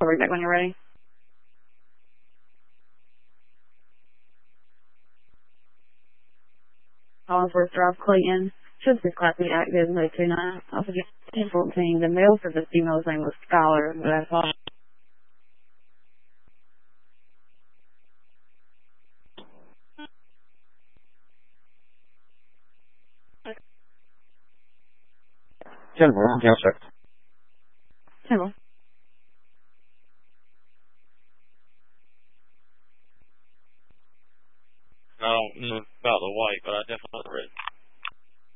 I'll be back when you're ready. Collinsworth Drive, Clayton. Should this class be active? No 29. Also just 1014. The male for the female's name was Skylar, but that's all. General, yes, sir. General. I don't know about the weight, but I definitely